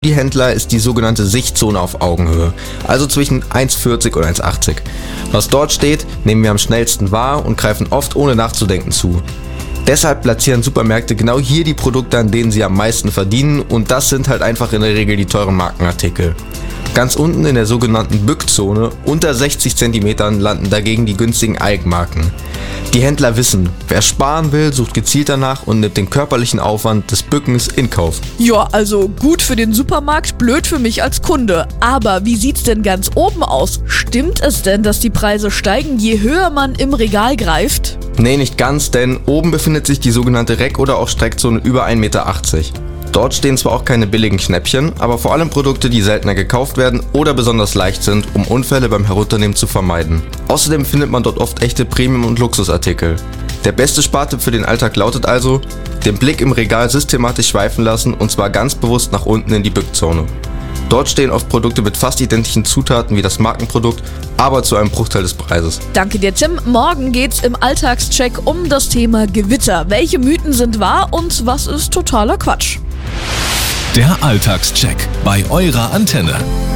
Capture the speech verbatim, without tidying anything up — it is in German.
Die Händler ist die sogenannte Sichtzone auf Augenhöhe, also zwischen eins vierzig und eins achtzig. Was dort steht, nehmen wir am schnellsten wahr und greifen oft ohne nachzudenken zu. Deshalb platzieren Supermärkte genau hier die Produkte, an denen sie am meisten verdienen, und das sind halt einfach in der Regel die teuren Markenartikel. Ganz unten in der sogenannten Bückzone, unter sechzig Zentimetern, landen dagegen die günstigen Eigenmarken. Die Händler wissen, wer sparen will, sucht gezielt danach und nimmt den körperlichen Aufwand des Bückens in Kauf. Ja, also gut für den Supermarkt, blöd für mich als Kunde. Aber wie sieht's denn ganz oben aus? Stimmt es denn, dass die Preise steigen, je höher man im Regal greift? Nee, nicht ganz, denn oben befindet sich die sogenannte Reck- oder auch Streckzone über ein Meter achtzig. Dort stehen zwar auch keine billigen Schnäppchen, aber vor allem Produkte, die seltener gekauft werden oder besonders leicht sind, um Unfälle beim Herunternehmen zu vermeiden. Außerdem findet man dort oft echte Premium- und Luxusartikel. Der beste Spartipp für den Alltag lautet also, den Blick im Regal systematisch schweifen lassen, und zwar ganz bewusst nach unten in die Bückzone. Dort stehen oft Produkte mit fast identischen Zutaten wie das Markenprodukt, aber zu einem Bruchteil des Preises. Danke dir, Tim. Morgen geht's im Alltagscheck um das Thema Gewitter. Welche Mythen sind wahr und was ist totaler Quatsch? Der Alltagscheck bei eurer Antenne.